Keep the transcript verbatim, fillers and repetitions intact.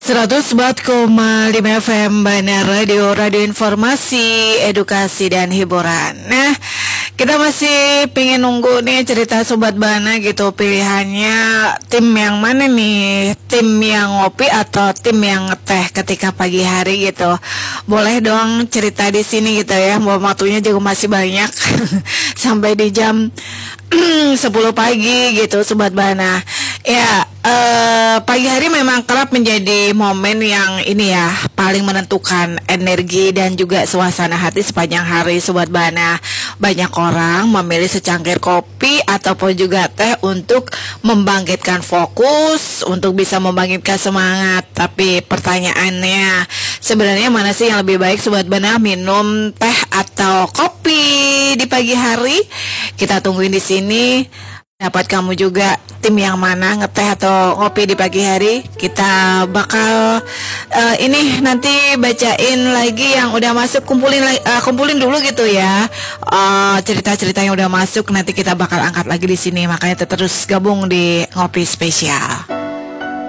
seratus empat koma lima F M Bana Radio, radio informasi, edukasi dan hiburan. Nah, kita masih pengen nunggu nih cerita Sobat Bana gitu, pilihannya tim yang mana nih? Tim yang ngopi atau tim yang ngeteh ketika pagi hari gitu. Boleh dong cerita di sini gitu ya. Mau waktunya juga masih banyak sampai di jam sepuluh pagi gitu Sobat Bana. Ya, eh, pagi hari memang kerap menjadi momen yang ini ya, paling menentukan energi dan juga suasana hati sepanjang hari Sobat Bana. Banyak orang memilih secangkir kopi ataupun juga teh untuk membangkitkan fokus, untuk bisa membangkitkan semangat. Tapi pertanyaannya, sebenarnya mana sih yang lebih baik Sobat Bana, minum teh atau kopi di pagi hari? Kita tungguin di sini. Dapat kamu juga tim yang mana, ngeteh atau ngopi di pagi hari? Kita bakal uh, ini nanti bacain lagi yang udah masuk, kumpulin uh, kumpulin dulu gitu ya. Uh, cerita-cerita yang udah masuk nanti kita bakal angkat lagi di sini. Makanya terus gabung di Ngopi Spesial.